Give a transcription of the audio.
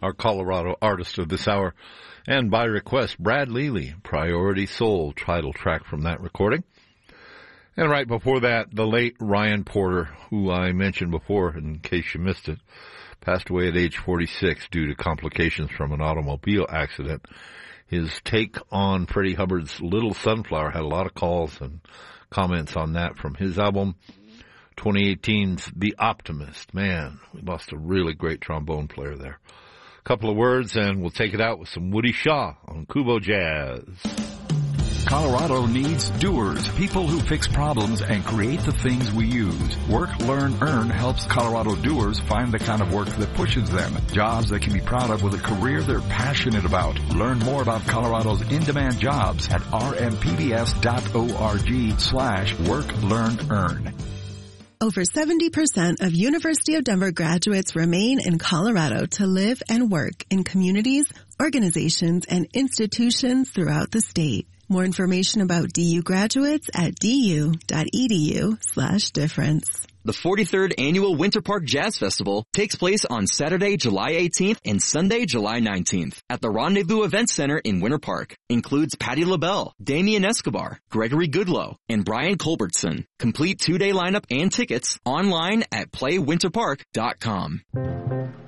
our Colorado artist of this hour. And by request, Brad Lely, Priority Soul, title track from that recording. And right before that, the late Ryan Porter, who I mentioned before, in case you missed it, passed away at age 46 due to complications from an automobile accident. His take on Freddie Hubbard's Little Sunflower had a lot of calls and comments on that from his album 2018's The Optimist. Man, we lost a really great trombone player there. A couple of words and we'll take it out with some Woody Shaw on Kubo Jazz. Colorado needs doers, people who fix problems and create the things we use. Work, Learn, Earn helps Colorado doers find the kind of work that pushes them. Jobs they can be proud of with a career they're passionate about. Learn more about Colorado's in-demand jobs at rmpbs.org/Work, Learn, Earn. Over 70% of University of Denver graduates remain in Colorado to live and work in communities, organizations, and institutions throughout the state. More information about DU graduates at du.edu/difference. The 43rd Annual Winter Park Jazz Festival takes place on Saturday, July 18th and Sunday, July 19th at the Rendezvous Event Center in Winter Park. Includes Patti LaBelle, Damian Escobar, Gregory Goodloe, and Brian Culbertson. Complete 2-day lineup and tickets online at playwinterpark.com.